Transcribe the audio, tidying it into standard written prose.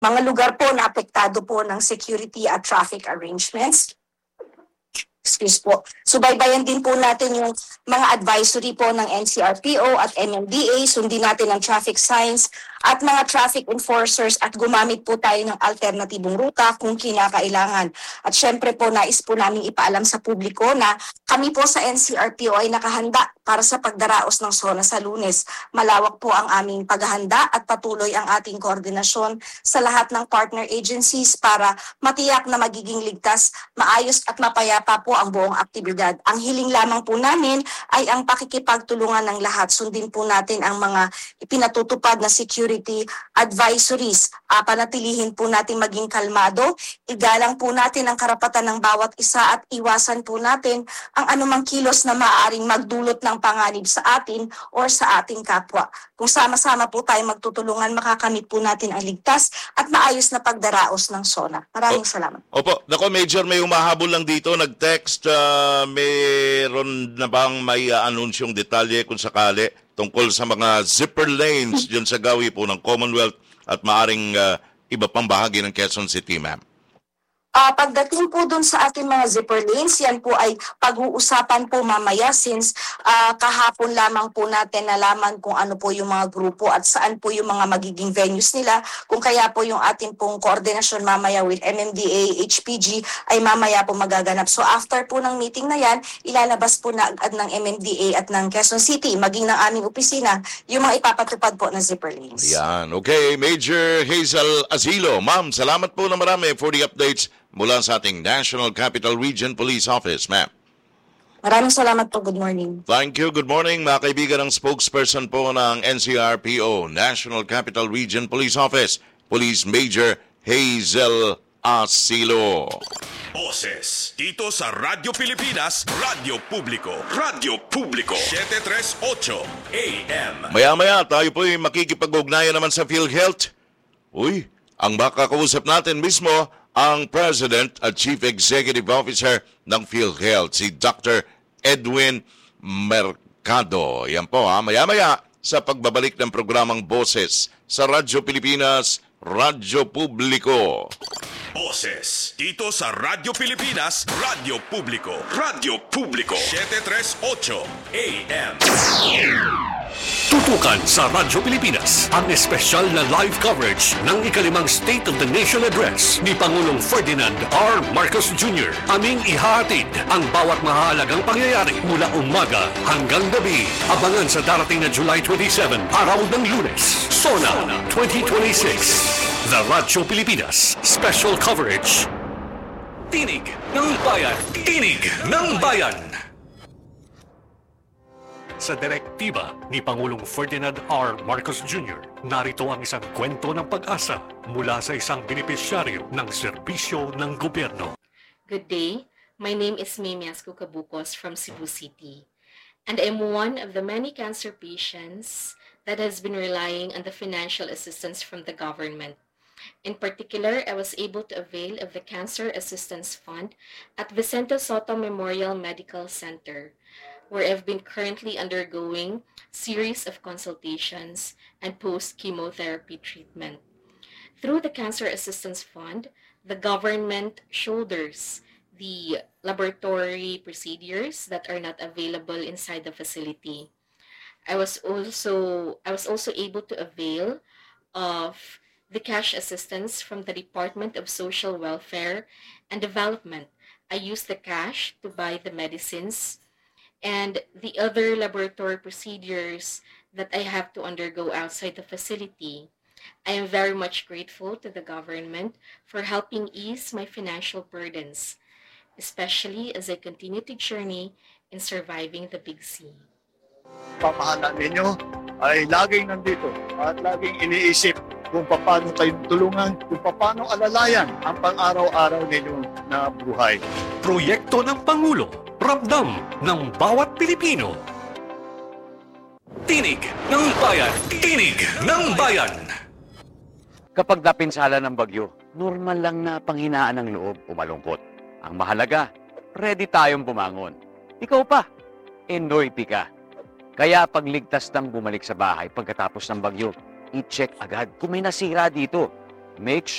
mga lugar po na apektado po ng security at traffic arrangements. Excuse po. Subaybayan din po natin yung mga advisory po ng NCRPO at MMDA, sundin natin ang traffic signs at mga traffic enforcers at gumamit po tayo ng alternatibong ruta kung kinakailangan. At syempre po, nais po namin ipaalam sa publiko na kami po sa NCRPO ay nakahanda para sa pagdaraos ng SONA sa Lunes. Malawak po ang aming paghahanda at patuloy ang ating koordinasyon sa lahat ng partner agencies para matiyak na magiging ligtas, maayos at mapayapa po ang buong aktibidad. Ang hiling lamang po namin ay ang pakikipagtulungan ng lahat. Sundin po natin ang mga ipinatutupad na security advisories. Panatilihin po natin maging kalmado. Igalang po natin ang karapatan ng bawat isa at iwasan po natin ang anumang kilos na maaaring magdulot ng panganib sa atin or sa ating kapwa. Kung sama-sama po tayo magtutulungan, makakamit po natin ang ligtas at maayos na pagdaraos ng SONA. Maraming salamat. Opo, nako Major, may umahabol lang dito, nag-text, mayroon na bang may anunsyong detalye kung sakali tungkol sa mga zipper lanes dyan sa gawi po ng Commonwealth at maaring iba pang bahagi ng Quezon City, ma'am? Pagdating po dun sa ating mga zipper lanes, yan po ay pag-uusapan po mamaya since kahapon lamang po natin nalaman kung ano po yung mga grupo at saan po yung mga magiging venues nila. Kung kaya po yung ating pong koordinasyon mamaya with MMDA, HPG ay mamaya po magaganap. So after po ng meeting na yan, ilalabas po na agad ng MMDA at ng Quezon City, maging ng aming opisina, yung mga ipapatupad po na zipper lanes. Yan. Okay, Major Hazel Asilo. Ma'am, salamat po na marami for the updates mula sa ating National Capital Region Police Office, ma'am. Maraming salamat po. Good morning. Thank you. Good morning, mga kaibigan ng spokesperson po ng NCRPO, National Capital Region Police Office, Police Major Hazel Asilo. Boses dito sa Radyo Pilipinas, Radyo Publiko, Radyo Publiko, 738 AM. Maya-maya tayo po'y makikipag-ugnayan naman sa PhilHealth. Uy, ang makakausap natin mismo ang President at Chief Executive Officer ng PhilHealth, si Dr. Edwin Mercado. Yan po maya-maya sa pagbabalik ng programang Boses sa Radyo Pilipinas, Radyo Publiko. Boses dito sa Radyo Pilipinas, Radyo Publiko, Radyo Publiko, 738 AM. Tutukan sa Radyo Pilipinas ang espesyal na live coverage ng ikalimang State of the Nation Address ni Pangulong Ferdinand R. Marcos Jr. Aming ihahatid ang bawat mahalagang pangyayari mula umaga hanggang gabi. Abangan sa darating na July 27, araw ng Lunes. SONA 2026. The Radyo Pilipinas Special Coverage. Tinig ng Bayan. Tinig ng Bayan. Sa direktiba ni Pangulong Ferdinand R. Marcos Jr., narito ang isang kwento ng pag-asa mula sa isang benepisyaryo ng serbisyo ng gobyerno. Good day. My name is Mimiasco Cabucos from Cebu City, and I am one of the many cancer patients that has been relying on the financial assistance from the government. In particular, I was able to avail of the Cancer Assistance Fund at Vicente Soto Memorial Medical Center, where I've been currently undergoing series of consultations and post-chemotherapy treatment. Through the Cancer Assistance Fund, the government shoulders the laboratory procedures that are not available inside the facility. I was also able to avail of the cash assistance from the Department of Social Welfare and Development. I used the cash to buy the medicines and the other laboratory procedures that I have to undergo outside the facility. I am very much grateful to the government for helping ease my financial burdens, especially as I continue to journey in surviving the Big C. Pamahalaan ninyo ay laging nandito at laging iniisip kung paano kayong tulungan, kung paano alalayan ang pang-araw-araw ninyo na buhay. Proyekto ng Pangulo, ramdam ng bawat Pilipino. Tinig ng Bayan! Tinig ng Bayan! Kapag napinsala ng bagyo, normal lang na panghinaan ng loob o malungkot. Ang mahalaga, ready tayong bumangon. Ikaw pa, enoy ka. Kaya pagligtas ng bumalik sa bahay pagkatapos ng bagyo, i-check agad kung may nasira dito. make